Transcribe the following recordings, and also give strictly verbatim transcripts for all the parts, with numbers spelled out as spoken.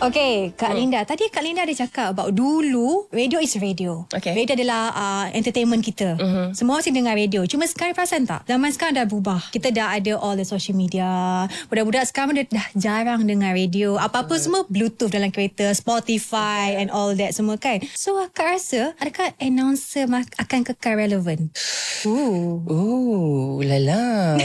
Okay, Kak hmm. Linda. Tadi Kak Linda ada cakap about dulu radio is radio. Okay. Radio adalah uh, entertainment kita. Uh-huh. Semua orang dengar radio. Cuma sekarang perasan tak? Zaman sekarang dah berubah. Kita dah ada all the social media. Budak-budak sekarang dah, dah jarang dengar radio. Apa-apa uh-huh. semua Bluetooth dalam kereta, Spotify and all that semua kan. So Kak rasa adakah announcer akan kekal relevan? Ooh. Ooh, lala.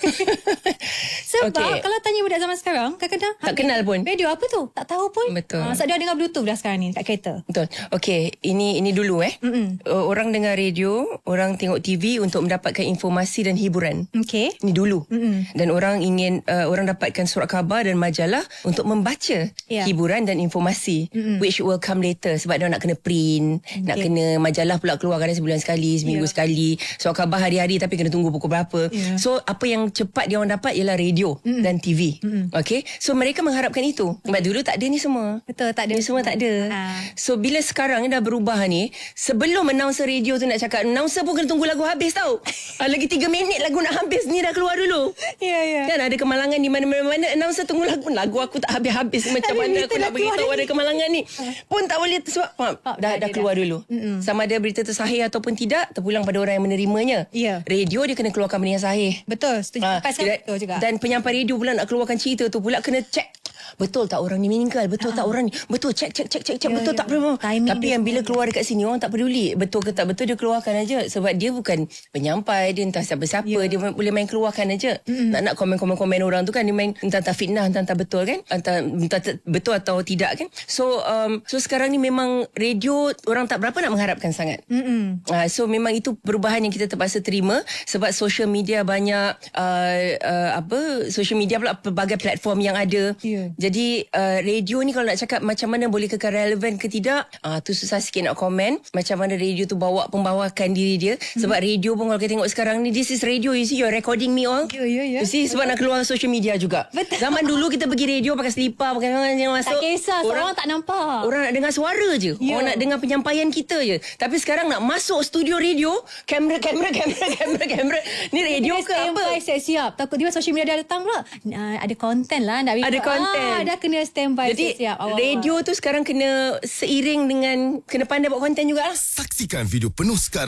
Sebab okay. kalau tanya budak zaman sekarang, kadang-kadang tak kenal pun. Radio apa tu? Tak tahu pun. Betul. Uh, sebab dia dengar Bluetooth dah sekarang ni kat kereta. Betul. Okey, ini ini dulu eh. Mm-mm. Orang dengar radio, orang tengok T V untuk mendapatkan informasi dan hiburan. Okey. Ini dulu. Mm-mm. Dan orang ingin uh, orang dapatkan surat khabar dan majalah untuk membaca yeah. hiburan dan informasi. Mm-mm. Which will come later sebab dia nak kena print, okay. nak kena majalah pula keluar kadang sebulan sekali, seminggu yeah. sekali. Surat khabar hari-hari tapi kena tunggu pukul berapa. Yeah. So apa yang cepat dia orang dapat ialah radio Mm-mm. dan T V. Mm-mm. Okey. So mereka mengharapkan itu. Sebab dulu tak ada ni semua. Betul, tak ada. Ni semua tak ada. Ha. So bila sekarang dah berubah ni, sebelum announcer radio tu nak cakap, announcer pun kena tunggu lagu habis tau. Lagi tiga minit lagu nak habis ni dah keluar dulu. Ya, yeah, ya. Yeah. Kan ada kemalangan di mana-mana, announcer tunggu lagu. Lagu aku tak habis-habis. Macam mana aku nak beritahu ada kemalangan ni. Ha. Pun tak boleh sebab ha, oh, dah, dah keluar dah. dulu. Mm-mm. Sama ada berita tu sahih ataupun tidak, terpulang pada orang yang menerimanya. Ya. Yeah. Radio dia kena keluarkan benda yang sahih. Betul, setuju. Ha. Betul juga. Dan penyampai radio pula nak keluarkan cerita tu pula kena check. Betul tak orang ni meninggal? Betul ha. tak orang ni? Betul, cek, cek, cek, cek, cek. Ya, betul ya. tak? Timing Tapi yang bila keluar dekat sini, orang tak peduli. Betul ke tak betul, dia keluarkan aja. Sebab dia bukan penyampai, dia entah siapa-siapa. Ya. Dia boleh main keluarkan aja. Mm-hmm. Nak nak komen-komen-komen orang tu kan, dia main entah-entah fitnah, entah-entah betul kan? Entah, entah betul atau tidak kan? So, um, so sekarang ni memang radio, orang tak berapa nak mengharapkan sangat. Mm-hmm. Uh, so, memang itu perubahan yang kita terpaksa terima. Sebab social media banyak, uh, uh, apa, social media pula pelbagai platform yang ada. Ya. Jadi uh, radio ni kalau nak cakap macam mana boleh kekal relevan ke tidak, uh, tu susah sikit nak komen. Macam mana radio tu bawa pembawakan diri dia. Hmm. Sebab radio pun kalau kita tengok sekarang ni, this is radio, you see, you're recording me all. Ya, ya, ya. You see, sebab nak keluar social media juga. Betul. Zaman dulu kita pergi radio pakai selipar, pakai yang masuk. Tak kisah, orang, orang tak nampak. Orang nak dengar suara je. Ya. Orang nak dengar penyampaian kita je. Tapi sekarang nak masuk studio radio, kamera, kamera, kamera, kamera, kamera. Ni radio ke apa? Siap-siap. Takut dia social media dah datang pula. Uh, ada konten lah. Ada konten. Ah, dah kena standby. Jadi siap. radio tu sekarang kena seiring dengan kena pandai buat konten juga. Saksikan video penuh sekarang